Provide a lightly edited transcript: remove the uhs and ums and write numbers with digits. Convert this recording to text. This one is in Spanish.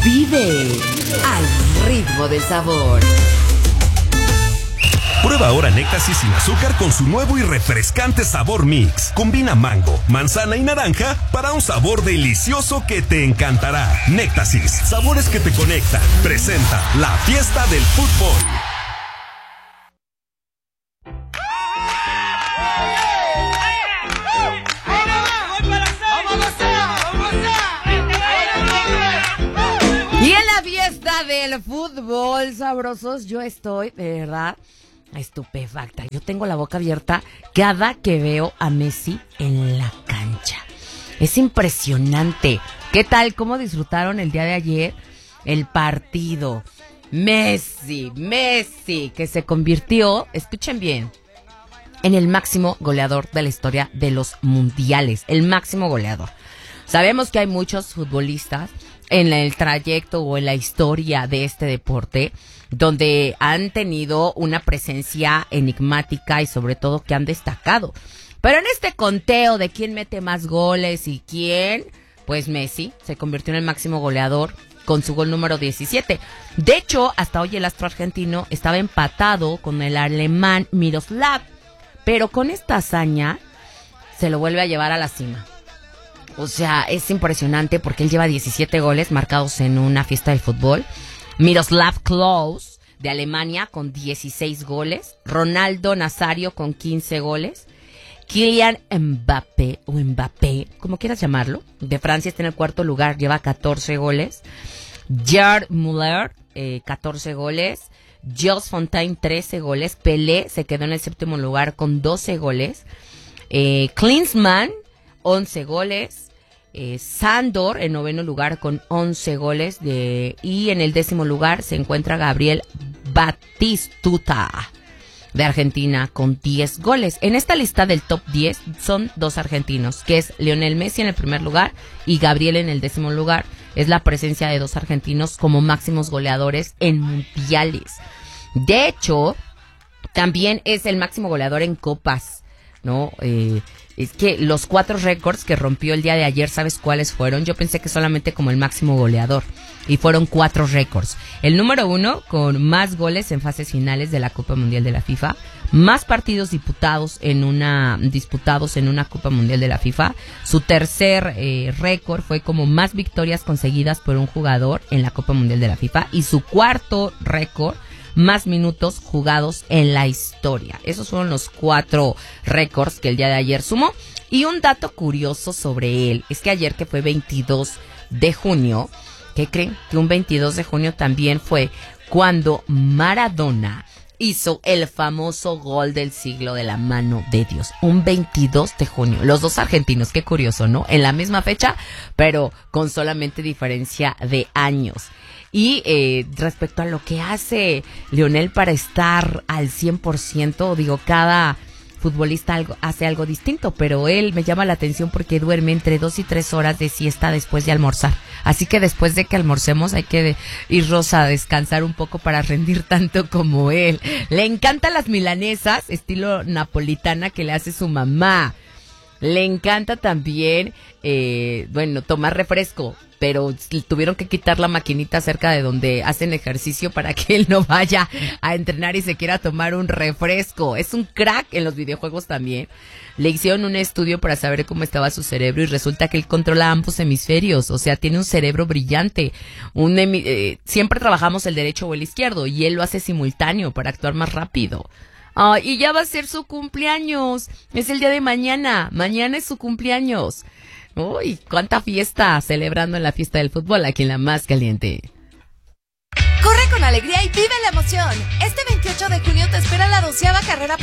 Vive al ritmo del sabor. Prueba ahora Néctasis sin azúcar con su nuevo y refrescante sabor mix. Combina mango, manzana y naranja para un sabor delicioso que te encantará. Néctasis, sabores que te conectan. Presenta la fiesta del fútbol. Y en la fiesta del fútbol, sabrosos, yo estoy, de verdad, estupefacta. Yo tengo la boca abierta cada que veo a Messi en la cancha. Es impresionante. ¿Qué tal? ¿Cómo disfrutaron el día de ayer el partido? Messi, que se convirtió, escuchen bien, en el máximo goleador de la historia de los mundiales. El máximo goleador. Sabemos que hay muchos futbolistas en el trayecto o en la historia de este deporte donde han tenido una presencia enigmática y sobre todo que han destacado. Pero en este conteo de quién mete más goles y quién, pues Messi se convirtió en el máximo goleador con su gol número 17. De hecho, hasta hoy el astro argentino estaba empatado con el alemán Miroslav, pero con esta hazaña se lo vuelve a llevar a la cima. O sea, es impresionante porque él lleva 17 goles marcados en una fiesta de fútbol. Miroslav Klose de Alemania con 16 goles. Ronaldo Nazario con 15 goles. Kylian Mbappé, o Mbappé, como quieras llamarlo, de Francia está en el cuarto lugar, lleva 14 goles. Gerd Müller, 14 goles. Jules Fontaine, 13 goles. Pelé se quedó en el séptimo lugar con 12 goles. Klinsmann, 11 goles. Sandor en noveno lugar con 11 goles. Y en el décimo lugar se encuentra Gabriel Batistuta de Argentina con 10 goles. En esta lista del top 10 son dos argentinos, que es Lionel Messi en el primer lugar y Gabriel en el décimo lugar. Es la presencia de dos argentinos como máximos goleadores en mundiales. De hecho, también es el máximo goleador en copas, ¿no? Es que los 4 récords que rompió el día de ayer, ¿sabes cuáles fueron? Yo pensé que solamente como el máximo goleador. Y fueron 4 récords. El número 1 con más goles en fases finales de la Copa Mundial de la FIFA. Más partidos disputados en una Copa Mundial de la FIFA. Su tercer récord fue como más victorias conseguidas por un jugador en la Copa Mundial de la FIFA. Y su cuarto récord, más minutos jugados en la historia. Esos fueron los 4 récords que el día de ayer sumó. Y un dato curioso sobre él es que ayer, que fue 22 de junio, ¿qué creen? Que un 22 de junio también fue cuando Maradona hizo el famoso gol del siglo de la mano de Dios. Un 22 de junio. Los dos argentinos, qué curioso, ¿no? En la misma fecha, pero con solamente diferencia de años. Y respecto a lo que hace Lionel para estar al 100%, digo, cada futbolista hace algo distinto, pero él me llama la atención porque duerme entre 2 y 3 horas de siesta después de almorzar. Así que después de que almorcemos hay que irnos a descansar un poco para rendir tanto como él. Le encantan las milanesas, estilo napolitana, que le hace su mamá. Le encanta también, tomar refresco, pero tuvieron que quitar la maquinita cerca de donde hacen ejercicio para que él no vaya a entrenar y se quiera tomar un refresco. Es un crack en los videojuegos también. Le hicieron un estudio para saber cómo estaba su cerebro y resulta que él controla ambos hemisferios, o sea, tiene un cerebro brillante. Siempre trabajamos el derecho o el izquierdo y él lo hace simultáneo para actuar más rápido. Y ya va a ser su cumpleaños. Es el día de mañana. Mañana es su cumpleaños. Uy, cuánta fiesta celebrando en la fiesta del fútbol aquí en La Más Caliente. Corre con alegría y vive la emoción. Este 28 de junio te espera la 12ª carrera